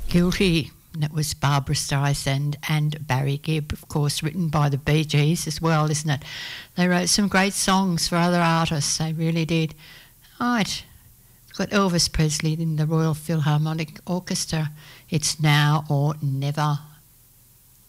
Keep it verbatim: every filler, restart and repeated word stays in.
Guilty. That was Barbra Streisand and Barry Gibb, of course, written by the Bee Gees as well, isn't it? They wrote some great songs for other artists, they really did. Right, we've got Elvis Presley in the Royal Philharmonic Orchestra. It's Now or Never.